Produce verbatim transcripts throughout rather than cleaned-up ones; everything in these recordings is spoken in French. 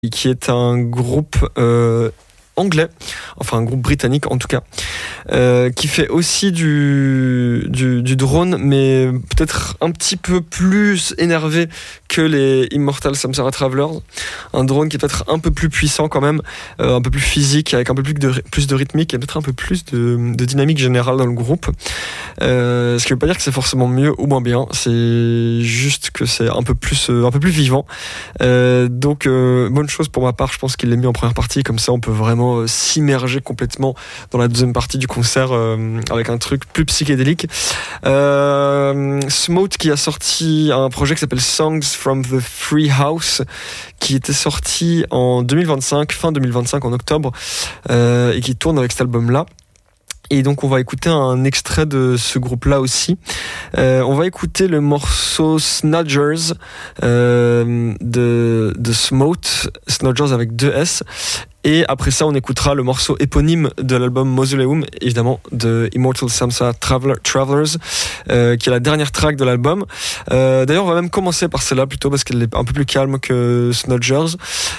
qui est un groupe euh, anglais, enfin un groupe britannique en tout cas, euh, qui fait aussi du, du, du drone, mais peut-être un petit peu plus énervé que les Immortal Samsara Travelers. Un drone qui est peut-être un peu plus puissant quand même, euh, un peu plus physique, avec un peu plus de, plus de rythmique et peut-être un peu plus de, de dynamique générale dans le groupe. Euh, ce qui ne veut pas dire que c'est forcément mieux ou moins bien, c'est juste que c'est un peu plus, euh, un peu plus vivant. Euh, donc euh, bonne chose pour ma part, je pense qu'il l'a mis en première partie, comme ça on peut vraiment euh, s'immerger complètement dans la deuxième partie du concert euh, avec un truc plus psychédélique. Euh, Smote qui a sorti un projet qui s'appelle Songs from the Free House, qui était sorti en deux mille vingt-cinq, fin deux mille vingt-cinq en octobre, euh, et qui tourne avec cet album-là. Et donc on va écouter un extrait de ce groupe-là aussi. Euh, on va écouter le morceau Snodgers euh, de, de Smote, Snodgers avec deux S. Et après ça, on écoutera le morceau éponyme de l'album Mausoleum, évidemment, de Immortal Samsara Traveler, Travelers, euh, qui est la dernière track de l'album. Euh, d'ailleurs, on va même commencer par celle-là plutôt, parce qu'elle est un peu plus calme que Snodgers.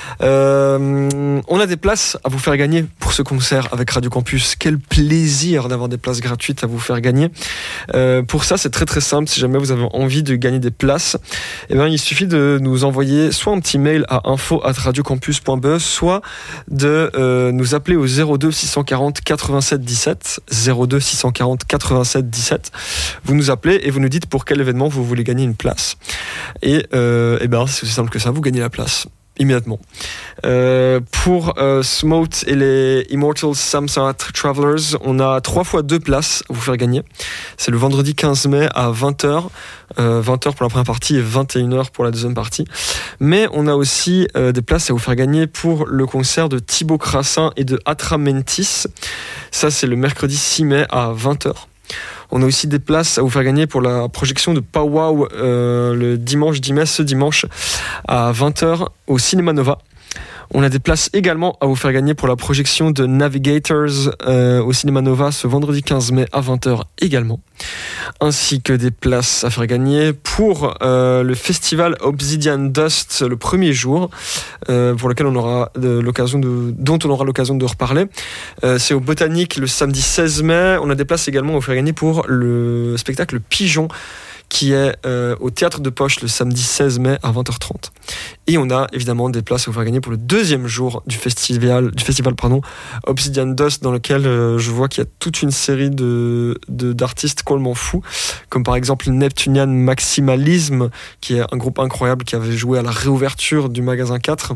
Euh, on a des places à vous faire gagner pour ce concert avec Radio Campus. Quel plaisir d'avoir des places gratuites à vous faire gagner. Euh, pour ça, c'est très très simple. Si jamais vous avez envie de gagner des places, eh bien, il suffit de nous envoyer soit un petit mail à info arobase radiocampus point b e, soit de euh, nous appeler au zéro deux six cent quarante quatre-vingt-sept dix-sept, zéro deux six cent quarante quatre-vingt-sept dix-sept. Vous nous appelez et vous nous dites pour quel événement vous voulez gagner une place. Et, euh, et ben c'est aussi simple que ça, vous gagnez la place immédiatement. Euh, pour euh, Smote et les Immortal Samsara Travelers, on a trois fois deux places à vous faire gagner. C'est le vendredi quinze mai à vingt heures. Euh, vingt heures pour la première partie et vingt et une heures pour la deuxième partie. Mais on a aussi euh, des places à vous faire gagner pour le concert de Thibaut Crassin et de Atramentis. Ça, c'est le mercredi six mai à vingt heures. On a aussi des places à vous faire gagner pour la projection de Powwow euh, le dimanche dix mai, ce dimanche à vingt heures au Cinéma Nova. On a des places également à vous faire gagner pour la projection de Navigators euh, au Cinéma Nova ce vendredi quinze mai à vingt heures également. Ainsi que des places à faire gagner pour euh, le festival Obsidian Dust le premier jour, euh, pour lequel on aura de, l'occasion de, dont on aura l'occasion de reparler. Euh, c'est au Botanique le samedi seize mai. On a des places également à vous faire gagner pour le spectacle Pigeon, qui est euh, au Théâtre de Poche le samedi seize mai à vingt heures trente. Et on a évidemment des places à vous faire gagner pour le deuxième jour du festival, du festival pardon, Obsidian Dust, dans lequel euh, je vois qu'il y a toute une série de, de, d'artistes complètement fous, comme par exemple Neptunian Maximalism, qui est un groupe incroyable qui avait joué à la réouverture du magasin quatre.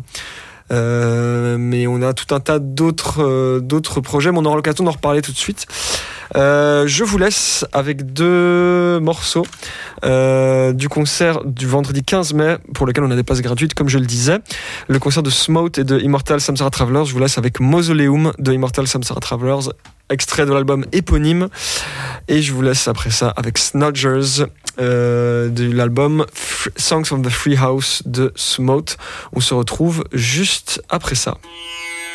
Euh, mais on a tout un tas d'autres, euh, d'autres projets, mais on aura l'occasion d'en reparler tout de suite. Euh, je vous laisse avec deux morceaux euh, du concert du vendredi quinze mai, pour lequel on a des places gratuites, comme je le disais. Le concert de Smote et de Immortal Samsara Travelers. Je vous laisse avec Mausoleum de Immortal Samsara Travelers, extrait de l'album éponyme. Et je vous laisse après ça avec Snodgers euh, de l'album Songs from the Free House de Smote. On se retrouve juste après ça.